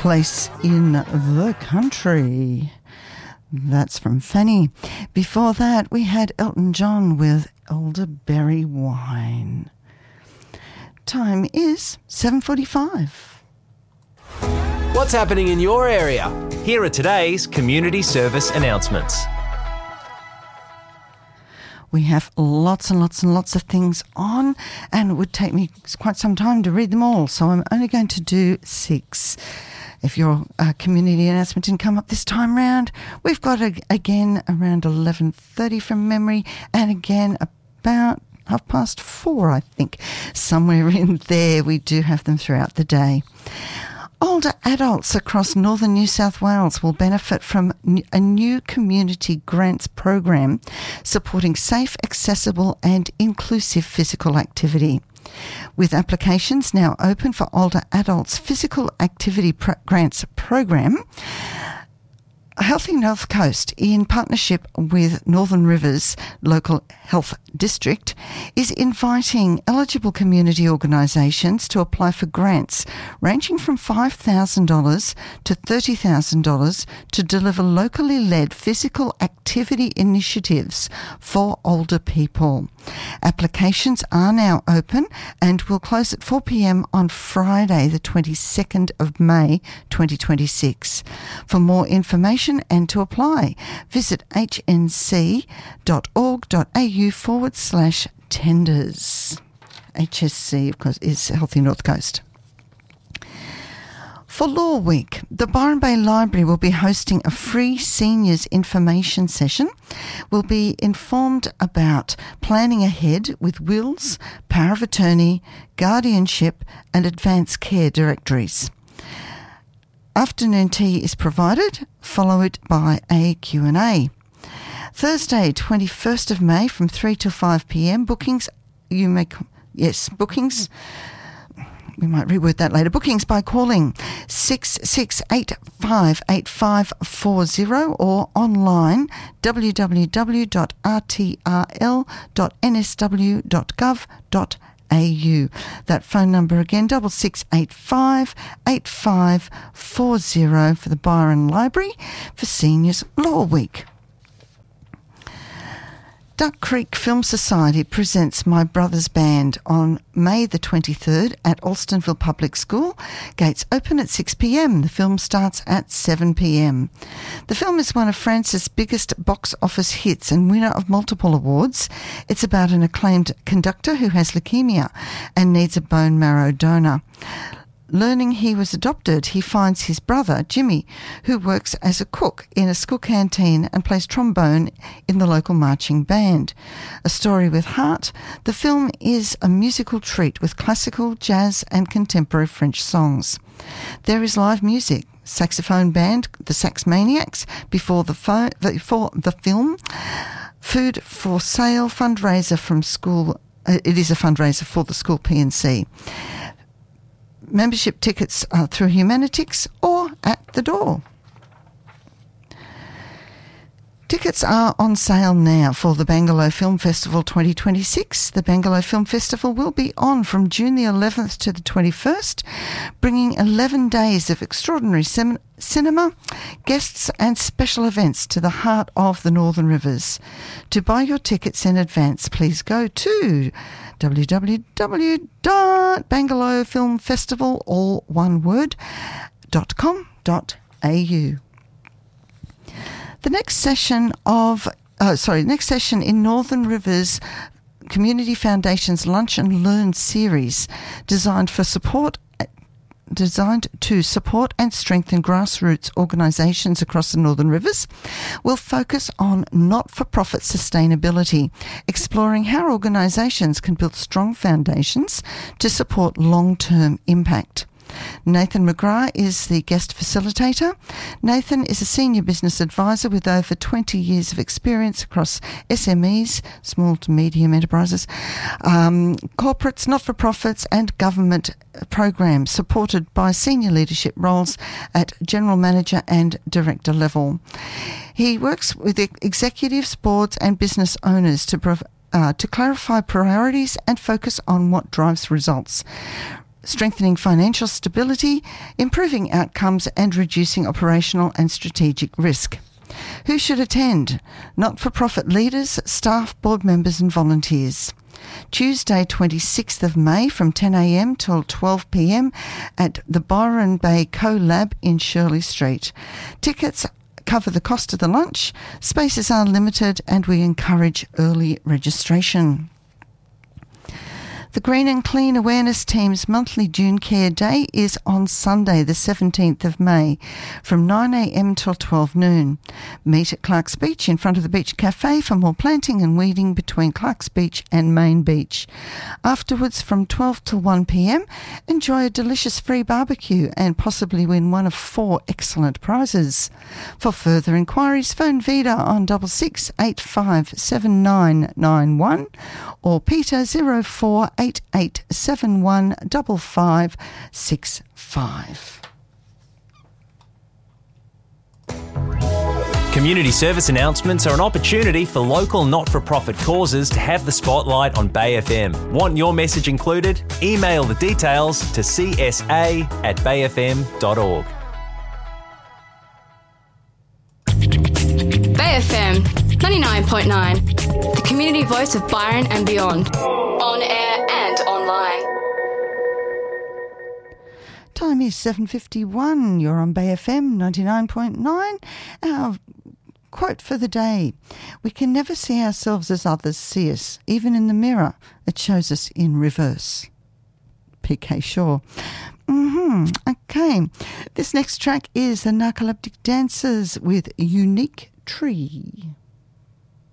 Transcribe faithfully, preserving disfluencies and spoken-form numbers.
Place in the Country. That's from Fanny. Before that, we had Elton John with Elderberry Wine. Time is seven forty-five. What's happening in your area? Here are today's community service announcements. We have lots and lots and lots of things on, and it would take me quite some time to read them all, so I'm only going to do six. If your uh, community announcement didn't come up this time round, we've got, a, again, around eleven thirty from memory, and again about half past four, I think. Somewhere in there, we do have them throughout the day. Older adults across northern New South Wales will benefit from a new community grants program supporting safe, accessible and inclusive physical activity. With applications now open for older adults' physical activity pro- grants program, Healthy North Coast, in partnership with Northern Rivers Local Health District, is inviting eligible community organisations to apply for grants ranging from five thousand dollars to thirty thousand dollars to deliver locally led physical activity initiatives for older people. Applications are now open and will close at four p.m. on Friday, the twenty-second of May, twenty twenty-six. For more information and to apply, visit hnc.org.au forward slash tenders. H S C, of course, is Healthy North Coast. For Law Week, the Byron Bay Library will be hosting a free seniors information session. We'll be informed about planning ahead with wills, power of attorney, guardianship and advanced care directories. Afternoon tea is provided, followed by a Q and A. Thursday, twenty-first of May from three to five p.m. Bookings, you may, yes, bookings, we might reword that later. Bookings by calling six six eight five eight five four zero or online w w w dot r t r l dot n s w dot gov dot a u. That phone number again, double six eight five eight five four zero for the Byron Library for Seniors Law Week. Duck Creek Film Society presents My Brother's Band on May the twenty-third at Alstonville Public School. Gates open at six p.m. The film starts at seven p.m. The film is one of France's biggest box office hits and winner of multiple awards. It's about an acclaimed conductor who has leukemia and needs a bone marrow donor. Learning he was adopted, he finds his brother, Jimmy, who works as a cook in a school canteen and plays trombone in the local marching band. A story with heart, the film is a musical treat with classical, jazz and contemporary French songs. There is live music, saxophone band, the Sax Maniacs, before the, fo- before the film, food for sale, fundraiser from school. Uh, it is a fundraiser for the school P N C. Membership tickets are through Humanitix or at the door. Tickets are on sale now for the Bangalow Film Festival twenty twenty-six. The Bangalow Film Festival will be on from June the eleventh to the twenty-first, bringing eleven days of extraordinary sem- cinema, guests and special events to the heart of the Northern Rivers. To buy your tickets in advance, please go to w w w dot bangalow film festival, all one word, dot com dot a u. The next session of, oh, sorry, next session in Northern Rivers Community Foundation's Lunch and Learn series, designed for support, designed to support and strengthen grassroots organisations across the Northern Rivers, will focus on not-for-profit sustainability, exploring how organisations can build strong foundations to support long-term impact. Nathan McGrath is the guest facilitator. Nathan is a senior business advisor with over twenty years of experience across S M Es, small to medium enterprises, um, corporates, not-for-profits and government programs, supported by senior leadership roles at general manager and director level. He works with executives, boards and business owners to, prov- uh, to clarify priorities and focus on what drives results. strengthening financial stability, improving outcomes and reducing operational and strategic risk. Who should attend? Not-for-profit leaders, staff, board members and volunteers. Tuesday, twenty-sixth of May from ten a m till twelve p m at the Byron Bay CoLab in Shirley Street. Tickets cover the cost of the lunch. Spaces are limited and we encourage early registration. The Green and Clean Awareness Team's monthly June Care Day is on Sunday the seventeenth of May from nine a m till twelve noon. Meet at Clark's Beach in front of the Beach Cafe for more planting and weeding between Clark's Beach and Main Beach. Afterwards from twelve till one p m enjoy a delicious free barbecue and possibly win one of four excellent prizes. For further inquiries phone Vida on six six eight five seven nine nine one or Peter zero four eight eight seven one five five six five. Community service announcements are an opportunity for local not-for-profit causes to have the spotlight on Bay F M. Want your message included? Email the details to c s a at bay f m dot org. Bay F M ninety-nine point nine, the community voice of Byron and beyond. On air and online. Time is seven fifty-one. You're on Bay F M ninety-nine point nine. Our quote for the day: we can never see ourselves as others see us. Even in the mirror, it shows us in reverse. P K Shaw. Mm-hmm. Okay. This next track is the Narcoleptic Dancers with Unique Tree.